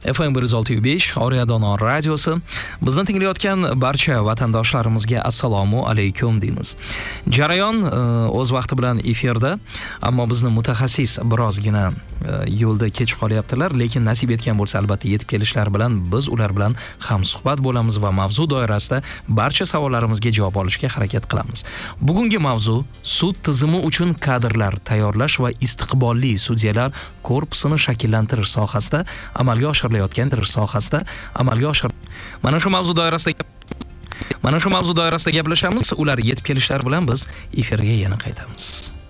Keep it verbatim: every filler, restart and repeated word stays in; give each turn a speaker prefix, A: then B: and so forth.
A: F M bir yuz olti nuqta besh Oriadon radiosi. Bizni tinglayotgan barcha vatandoshlarimizga assalomu alaykum deymiz. Jarayon o'z vaqti bilan efirda, ammo bizni mutaxassis birozgina yo'lda kech qolyaptilar, lekin nasib etgan bo'lsa albatta yetib kelishlari bilan biz ular bilan ham suhbat bo'lamiz va mavzu doirasida barcha savollarimizga javob olishga harakat qilamiz. Bugungi mavzu sud tizimi uchun kadrlar tayyorlash va istiqbolli sudyalar korpusini shakllantirish sohasida amalga oshirilayotgan sohasida amalga oshir. Mana shu mavzu doirasida Mana shu mavzu doirasida gaplashamiz. Ular yetib kelishlari bilan biz efirga yana qaytamiz.